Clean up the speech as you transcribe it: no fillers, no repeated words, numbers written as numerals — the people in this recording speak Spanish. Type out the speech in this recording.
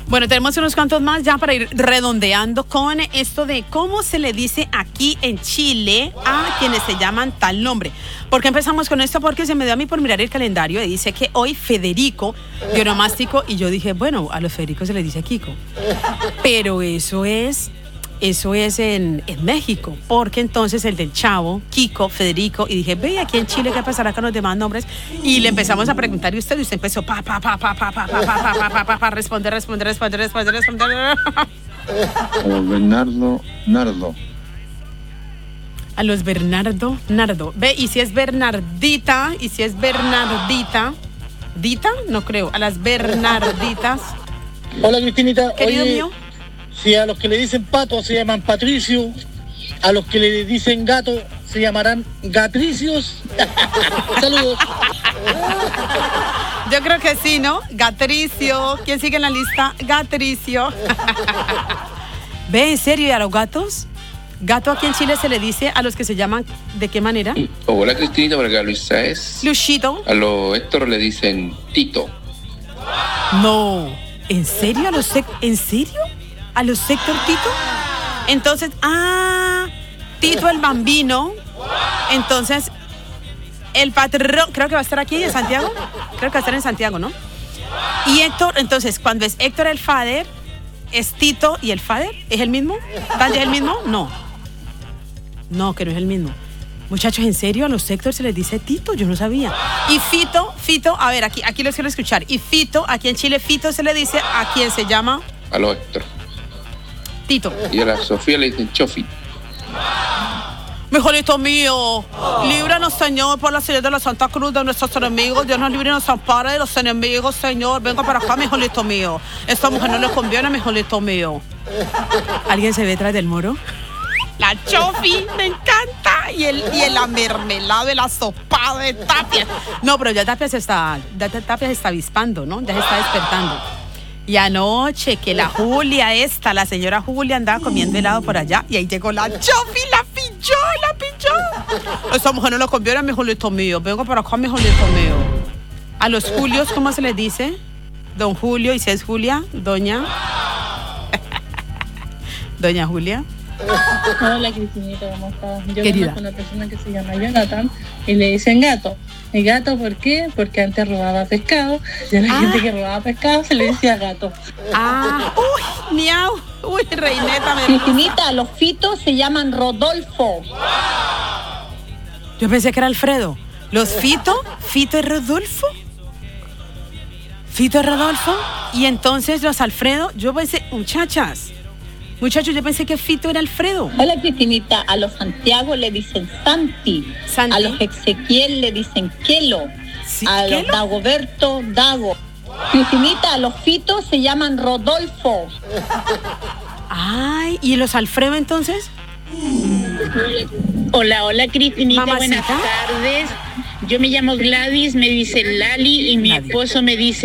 Bueno, tenemos unos cuantos más ya para ir redondeando con esto de cómo se le dice aquí en Chile a quienes se llaman tal nombre. ¿Por qué empezamos con esto? Porque se me dio a mí por mirar el calendario y dice que hoy Federico dio onomástico y yo dije, bueno, a los Federicos se les dice Kiko. Pero eso es en México, porque entonces el del Chavo, Kiko, Federico, y dije, ve, aquí en Chile, ¿qué pasará con los demás nombres? Y le empezamos a preguntar, y usted empezó, responder. A los Bernardo, Nardo. A los Bernardo, Nardo. Ve, y si es Bernardita, ¿Dita? No creo, a las Bernarditas. Hola, Cristinita. Querido Oye, mío. si a los que le dicen pato se llaman Patricio, a los que le dicen gato se llamarán Gatricios. Saludos. Yo creo que sí, ¿no? Gatricio. ¿Quién sigue en la lista? Gatricio. Ve, ¿en serio? ¿Y a los gatos? ¿Gato aquí en Chile se le dice a los que se llaman de qué manera? Hola, Cristina, por acá Luisa es. Luchito. A los Héctor le dicen Tito. No. ¿En serio? ¿En serio? ¿A los sector Tito? Entonces, Tito el Bambino. Entonces, el patrón, creo que va a estar aquí en Santiago. Creo que va a estar en Santiago, ¿no? Y Héctor, entonces, cuando es Héctor el Fader, ¿es Tito y el Fader? ¿Es el mismo? ¿Tan es el mismo? No. No, que no es el mismo. Muchachos, ¿en serio a los Héctor se les dice Tito? Yo no sabía. Y Fito, a ver, aquí los quiero escuchar. Y Fito, aquí en Chile, Fito se le dice a quien se llama... A los Héctor. Tito. Y a la Sofía le dicen Chofi. Mijolito mío, líbranos, Señor, por la señal de la Santa Cruz de nuestros enemigos. Dios nos libre y nos ampare de los enemigos, Señor. Venga para acá, mijolito mío. Esta mujer no le conviene, mijolito mío. ¿Alguien se ve detrás del moro? La Chofi, me encanta. Y la mermelada, el asopado de Tapia. No, pero ya Tapia se está avispando, ¿no? Ya se está despertando. Y anoche que la señora Julia andaba comiendo helado por allá y ahí llegó la Chofi, la pilló. Esa mujer no lo conviene, mi Julito mío. Vengo para acá, mi Julito mío. A los Julios, ¿cómo se les dice? Don Julio, y si es Julia, doña Julia. Hola, Cristinita, ¿cómo estás? Yo Querida. conozco una persona que se llama Jonathan y le dicen gato. ¿Y gato por qué? Porque antes robaba pescado y a la gente que robaba pescado se le decía gato. Uy, miau. Uy, reineta. Cristinita, los Fitos se llaman Rodolfo. Yo pensé que era Alfredo. ¿Los Fito es Rodolfo? ¿Fito es Rodolfo? Y entonces los Alfredo, yo pensé, Muchachos, yo pensé que Fito era Alfredo. Hola, Cristinita, a los Santiago le dicen Santi. A los Ezequiel le dicen Kelo. ¿Sí? A ¿Kelo? los Dagoberto, Dago. Cristinita, a los Fitos se llaman Rodolfo. Ay, ¿y los Alfredo entonces? Hola, Cristinita, Mamacita. buenas tardes. Yo me llamo Gladys, me dice Lali y mi esposo me dice